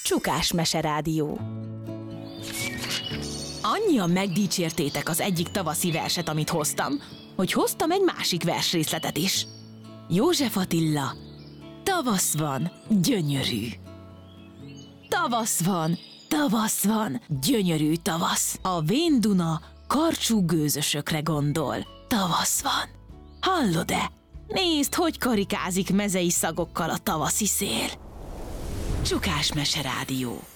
Csukás Meserádió. Annyian megdicsértétek az egyik tavaszi verset, amit hoztam, hogy hoztam egy másik versrészletet is. József Attila, tavasz van, gyönyörű. Tavasz van, gyönyörű tavasz. A vén Duna karcsú gőzösökre gondol. Tavasz van. Hallod-e? Nézd, hogy karikázik mezei szagokkal a tavaszi szél. Csukás Meserádió.